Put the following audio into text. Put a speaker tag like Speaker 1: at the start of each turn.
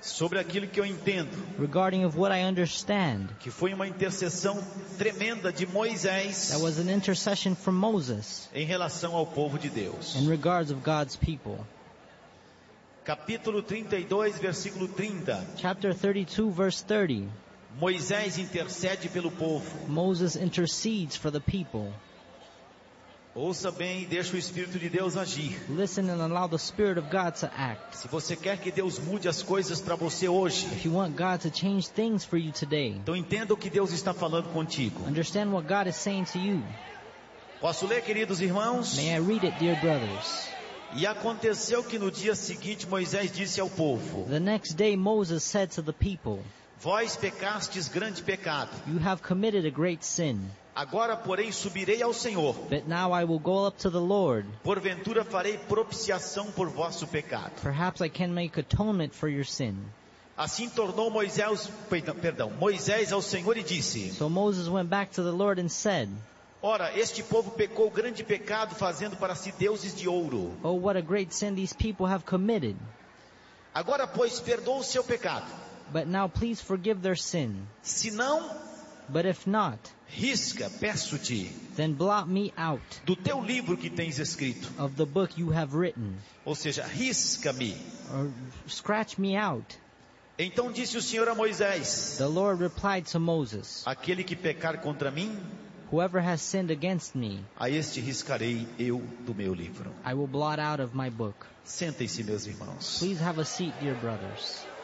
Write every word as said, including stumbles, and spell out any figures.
Speaker 1: sobre aquilo que eu entendo,
Speaker 2: regarding of what I understand.
Speaker 1: que foi uma intercessão tremenda de Moisés
Speaker 2: That was an intercession from Moses
Speaker 1: em relação ao povo de Deus.
Speaker 2: in regards of God's people.
Speaker 1: Capítulo trinta e dois, versículo trinta.
Speaker 2: Chapter thirty-two, verse thirty.
Speaker 1: Moisés intercede pelo povo.
Speaker 2: Moses intercedes for the people.
Speaker 1: Ouça bem e deixa o Espírito de Deus agir.
Speaker 2: Listen and allow the Spirit of God to act.
Speaker 1: Se você quer que Deus mude as coisas para você hoje,
Speaker 2: If you want God to change things for you today,
Speaker 1: então entenda o que Deus está falando contigo.
Speaker 2: understand what God is saying to you.
Speaker 1: Posso ler, queridos irmãos?
Speaker 2: May I read it, dear brothers?
Speaker 1: E aconteceu que no dia seguinte Moisés disse ao povo:
Speaker 2: The next day Moses said to the people,
Speaker 1: Vós pecastes grande pecado.
Speaker 2: You have committed a great sin.
Speaker 1: Agora, porém, subirei ao Senhor.
Speaker 2: But now I will go up to the Lord.
Speaker 1: Porventura farei propiciação por vosso pecado.
Speaker 2: Perhaps I can make atonement for your sin.
Speaker 1: Assim tornou Moisés, perdão, Moisés ao Senhor e disse:
Speaker 2: So Moses went back to the Lord and said,
Speaker 1: Ora, este povo pecou grande pecado, fazendo para si deuses de ouro.
Speaker 2: Oh, what a great sin these people have committed.
Speaker 1: Agora, pois, perdoa o seu pecado.
Speaker 2: But now please forgive their sin.
Speaker 1: Se não,
Speaker 2: But if not,
Speaker 1: risca, peço-te,
Speaker 2: then blot me out
Speaker 1: do teu livro que tens escrito.
Speaker 2: of the book you have written,
Speaker 1: Ou seja, risca-me.
Speaker 2: or scratch me out.
Speaker 1: Então disse o Senhor a Moisés:
Speaker 2: The Lord replied to Moses,
Speaker 1: Aquele que pecar contra mim,
Speaker 2: Whoever has sinned against me,
Speaker 1: a este riscarei eu do meu livro.
Speaker 2: I will blot out of my book.
Speaker 1: Sentem-se, meus irmãos.
Speaker 2: Please have a seat, dear brothers.